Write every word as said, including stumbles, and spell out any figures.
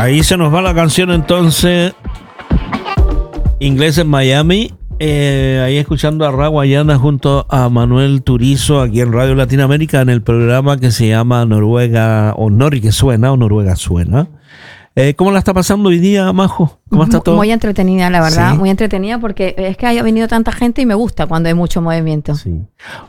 Ahí se nos va la canción entonces. Inglés en Miami. Eh, ahí escuchando a Ra Guayana junto a Manuel Turizo aquí en Radio Latinoamérica en el programa que se llama Noruega o Nori que suena o Noruega suena. Eh, ¿Cómo la está pasando hoy día, Majo? ¿Cómo está todo? Muy entretenida, la verdad, ¿Sí? Muy entretenida porque es que haya venido tanta gente y me gusta cuando hay mucho movimiento. Sí.